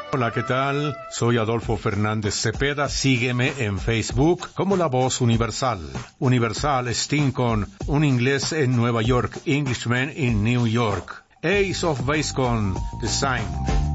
Hola, ¿qué tal? Soy Adolfo Fernández Cepeda. Sígueme en Facebook como La Voz Universal. Universal Sting con Un Inglés en Nueva York, Englishman in New York. Ace of Base con The Sign.